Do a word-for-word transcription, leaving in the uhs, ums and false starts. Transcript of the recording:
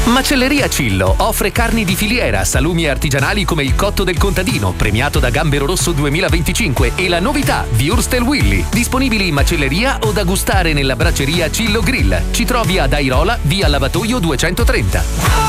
Macelleria Cillo offre carni di filiera, salumi artigianali come il cotto del contadino, premiato da Gambero Rosso duemilaventicinque, e la novità Würstel Willy, disponibili in macelleria o da gustare nella bracceria Cillo Grill. Ci trovi ad Airola, via Lavatoio duecentotrenta.